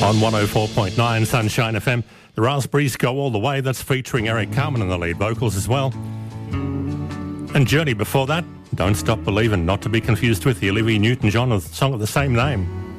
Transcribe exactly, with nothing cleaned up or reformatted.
On one oh four point nine Sunshine F M, the Raspberries Go All The Way. That's featuring Eric Carmen in the lead vocals as well. And Journey before that, Don't Stop Believin', not to be confused with the Olivia Newton-John song of the same name.